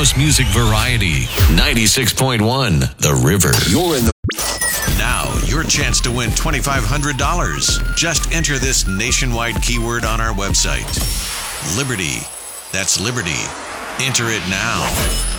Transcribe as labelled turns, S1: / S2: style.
S1: most music variety. 96.1 The River.
S2: You're in the...
S1: Now, your chance to win $2,500. Just enter this nationwide keyword on our website. Liberty. That's Liberty. Enter it now.